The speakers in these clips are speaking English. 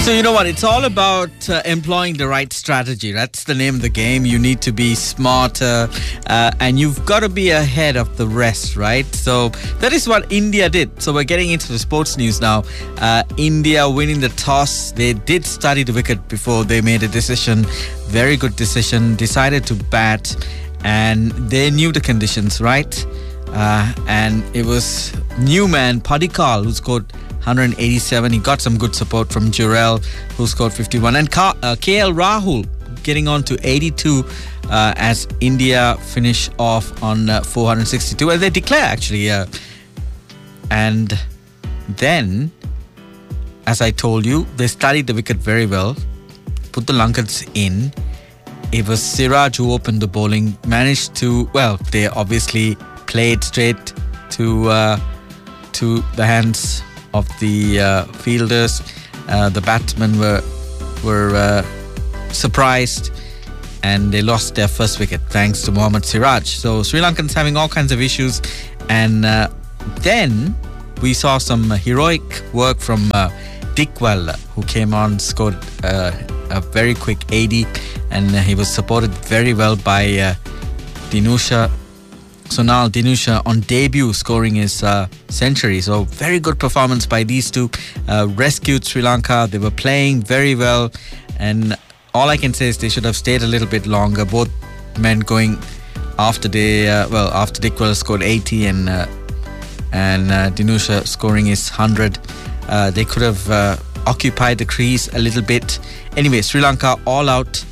So you know what? It's all about employing the right strategy. That's the name of the game. You need to be smarter and you've got to be ahead of the rest, right? So that is what India did. So we're getting into the sports news now. India winning the toss. They did study the wicket before they made a decision. Very good decision. Decided to bat and they knew the conditions, right? And it was new man Padikkal who scored 187. He got some good support from Jurel, who scored 51. And KL Rahul getting on to 82 as India finish off on 462. And they declare, actually. And then, as I told you, they studied the wicket very well. Put the Lankans in. It was Siraj who opened the bowling. Managed to, well, they obviously played straight to the hands of the fielders. The batsmen were surprised and they lost their first wicket thanks to Mohammad Siraj. So Sri Lankans having all kinds of issues, and then we saw some heroic work from Dickwell, who came on, scored a very quick 80, and he was supported very well by Sonal Dinusha on debut, scoring his century. So very good performance by these two. Rescued Sri Lanka. They were playing very well, and all I can say is they should have stayed a little bit longer. Both men going after after Dickwell scored 80 and Dinusha scoring his 100. They could have occupied the crease a little bit. Anyway, Sri Lanka all out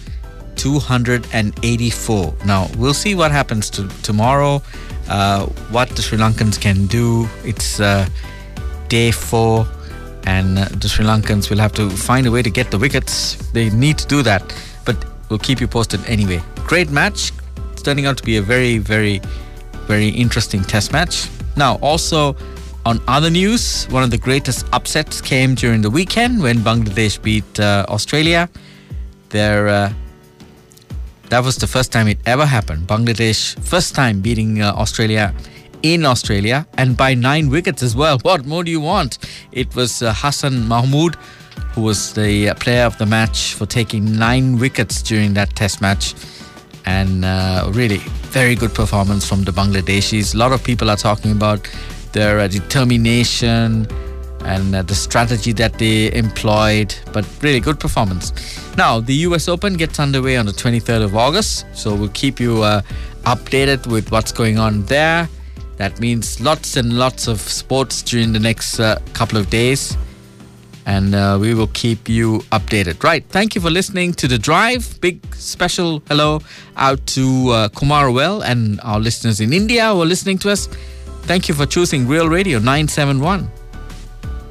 284. Now, we'll see what happens tomorrow, what the Sri Lankans can do. It's day 4, and the Sri Lankans will have to find a way to get the wickets. They need to do that, but we'll keep you posted anyway. Great match. It's turning out to be a very, very, very interesting test match. Now, also on other news, one of the greatest upsets came during the weekend when Bangladesh beat Australia. That was the first time it ever happened. Bangladesh, first time beating Australia in Australia, and by 9 wickets as well. What more do you want? It was Hassan Mahmood who was the player of the match for taking 9 wickets during that test match. And really, very good performance from the Bangladeshis. A lot of people are talking about their determination and the strategy that they employed, but really good performance. Now, the US Open gets underway on the 23rd of August, so we'll keep you updated with what's going on there. That means lots and lots of sports during the next couple of days, and we will keep you updated. Right, thank you for listening to The Drive. Big special hello out to Kumar Well and our listeners in India who are listening to us. Thank you for choosing Real Radio 971.